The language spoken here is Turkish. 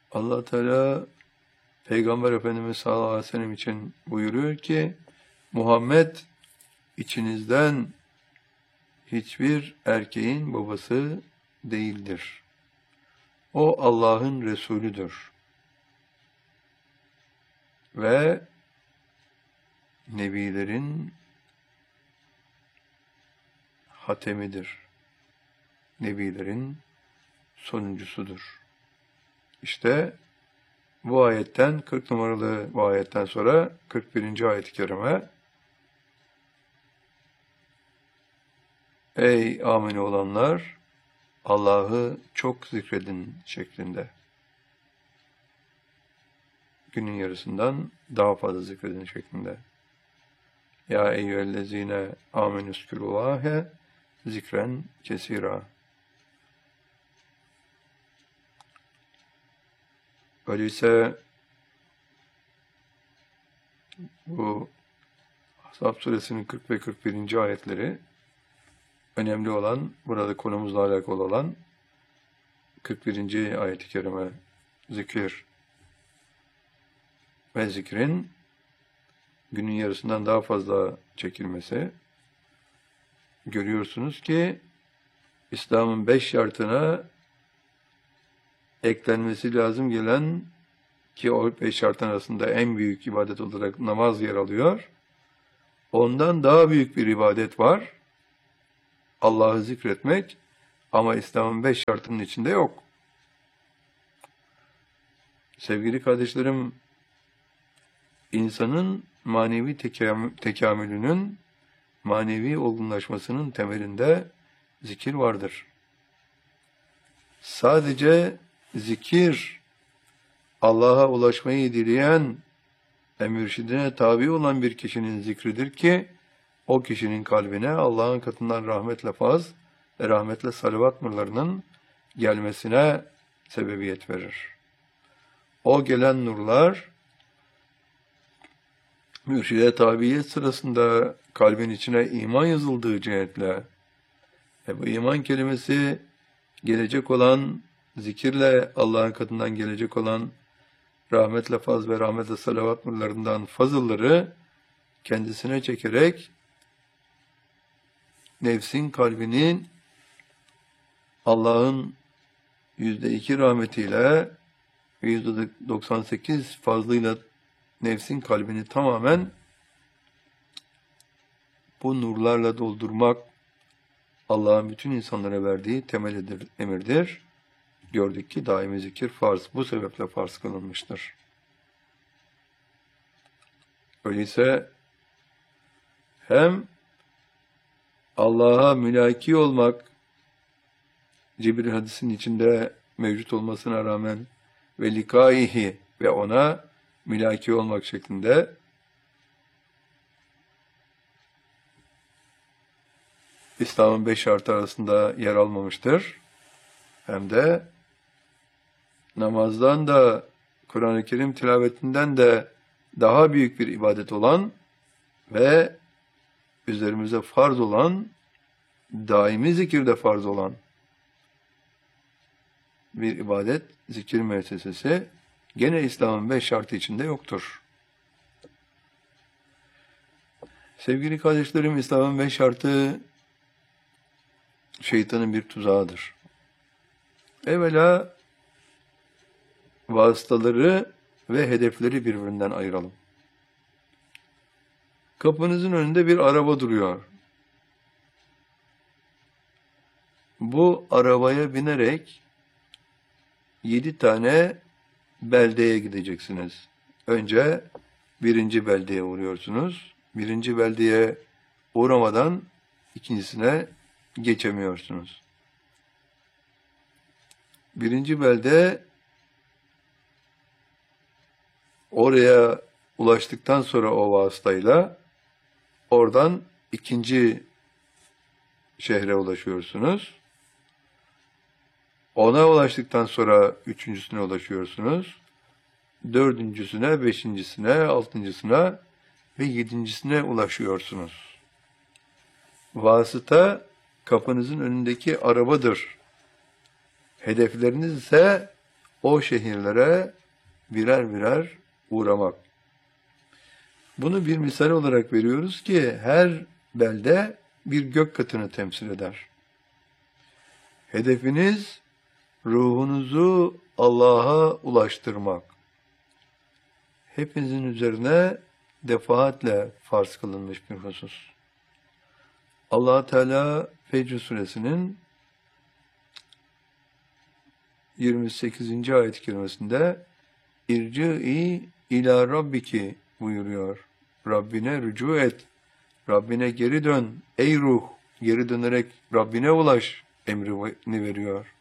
Allah Teala Peygamber Efendimiz sallallahu aleyhi ve sellem için buyuruyor ki Muhammed içinizden hiçbir erkeğin babası değildir. O Allah'ın Resulüdür. Ve nebilerin hatemidir. Nebilerin sonuncusudur. İşte bu ayetten 40 numaralı bu ayetten sonra 41. ayet-i kerime Ey amin olanlar Allah'ı çok zikredin şeklinde. Günün yarısından daha fazla zikredin şeklinde. Ya eyyühellezine amenüskürûlâhe zikren kesîrâ. Öyleyse bu Ahzab suresinin 40 ve 41. ayetleri önemli olan, burada konumuzla alakalı olan 41. ayet-i kerime zikir ve zikrin günün yarısından daha fazla çekilmesi. Görüyorsunuz ki İslam'ın 5 şartına eklenmesi lazım gelen ki o 5 şartın arasında en büyük ibadet olarak namaz yer alıyor. Ondan daha büyük bir ibadet var. Allah'ı zikretmek ama İslam'ın 5 şartının içinde yok. Sevgili kardeşlerim, insanın manevi tekamülünün, manevi olgunlaşmasının temelinde zikir vardır. Sadece zikir, Allah'a ulaşmayı dileyen ve mürşidine tabi olan bir kişinin zikridir ki, o kişinin kalbine Allah'ın katından rahmetle faz ve rahmetle salavat nurlarının gelmesine sebebiyet verir. O gelen nurlar, mürşide tabiyet sırasında kalbin içine iman yazıldığı cihetle ve bu iman kelimesi gelecek olan zikirle Allah'ın katından gelecek olan rahmetle faz ve rahmetle salavat nurlarından fazılları kendisine çekerek nefsin kalbinin Allah'ın %2 rahmetiyle ve %98 fazlıyla nefsin kalbini tamamen bu nurlarla doldurmak Allah'ın bütün insanlara verdiği temel emirdir. Gördük ki daimi zikir farz. Bu sebeple farz kılınmıştır. Öyleyse hem Allah'a mülaki olmak, Cibril hadisinin içinde mevcut olmasına rağmen ve likaihi ve ona mülaki olmak şeklinde İslam'ın 5 şartı arasında yer almamıştır. Hem de namazdan da Kur'an-ı Kerim tilavetinden de daha büyük bir ibadet olan ve üzerimize farz olan, daimi zikirde farz olan bir ibadet, zikir müessesesi gene İslam'ın 5 şartı içinde yoktur. Sevgili kardeşlerim, İslam'ın 5 şartı şeytanın bir tuzağıdır. Evvela vasıtaları ve hedefleri birbirinden ayıralım. Kapınızın önünde bir araba duruyor. Bu arabaya binerek 7 tane beldeye gideceksiniz. Önce 1. beldeye uğruyorsunuz. 1. beldeye uğramadan ikincisine geçemiyorsunuz. 1. belde oraya ulaştıktan sonra o vasıtayla oradan 2. şehre ulaşıyorsunuz. Ona ulaştıktan sonra 3.'süne ulaşıyorsunuz. 4.'süne, 5.'sine, 6.'sına ve 7.'sine ulaşıyorsunuz. Vasıta kapınızın önündeki arabadır. Hedefleriniz ise o şehirlere birer birer uğramak. Bunu bir misal olarak veriyoruz ki her belde bir gök katını temsil eder. Hedefiniz ruhunuzu Allah'a ulaştırmak. Hepinizin üzerine defaatle farz kılınmış bir husus. Allah Teala Fecr suresinin 28. ayet-i kerimesinde İrci'i ila rabbiki buyuruyor. Rabbine rücu et. Rabbine geri dön. Ey ruh, geri dönerek Rabbine ulaş emrini veriyor.